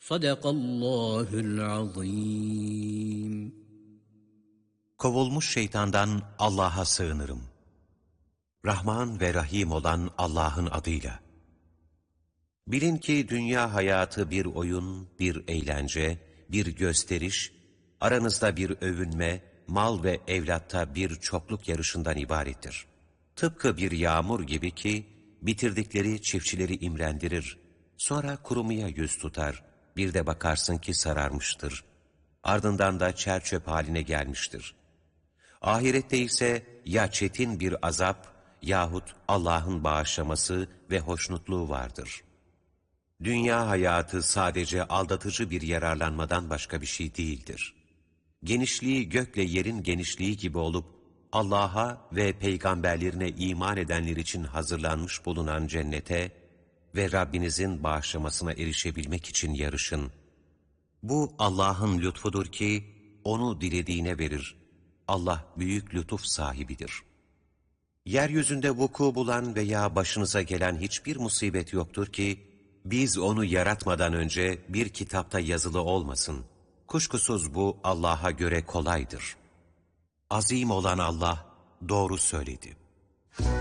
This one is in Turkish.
Sadakallahul azim. Kovulmuş şeytandan Allah'a sığınırım. Rahman ve Rahim olan Allah'ın adıyla. Bilin ki dünya hayatı bir oyun, bir eğlence, bir gösteriş, aranızda bir övünme, mal ve evlatta bir çokluk yarışından ibarettir. Tıpkı bir yağmur gibi ki, bitirdikleri çiftçileri imrendirir, sonra kurumaya yüz tutar, bir de bakarsın ki sararmıştır. Ardından da çer çöp haline gelmiştir. Ahirette ise ya çetin bir azap yahut Allah'ın bağışlaması ve hoşnutluğu vardır. Dünya hayatı sadece aldatıcı bir yararlanmadan başka bir şey değildir. Genişliği gökle yerin genişliği gibi olup Allah'a ve peygamberlerine iman edenler için hazırlanmış bulunan cennete ve Rabbinizin bağışlamasına erişebilmek için yarışın. Bu Allah'ın lütfudur ki onu dilediğine verir. Allah büyük lütuf sahibidir. Yeryüzünde vuku bulan veya başınıza gelen hiçbir musibet yoktur ki, biz onu yaratmadan önce bir kitapta yazılı olmasın. Kuşkusuz bu Allah'a göre kolaydır. Azim olan Allah doğru söyledi.